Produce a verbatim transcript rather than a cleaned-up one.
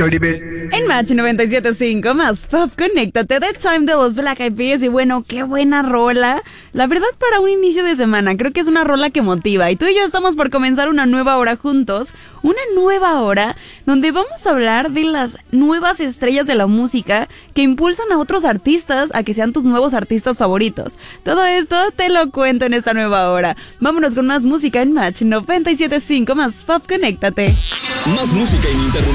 En Match noventa y siete punto cinco, más pop, conéctate. The Time de los Black Eyed Peas. Y bueno, qué buena rola. La verdad, para un inicio de semana, creo que es una rola que motiva. Y tú y yo estamos por comenzar una nueva hora juntos. Una nueva hora donde vamos a hablar de las nuevas estrellas de la música que impulsan a otros artistas a que sean tus nuevos artistas favoritos. Todo esto te lo cuento en esta nueva hora. Vámonos con más música en Match noventa y siete punto cinco, más pop, conéctate. Más música ininterrumpida.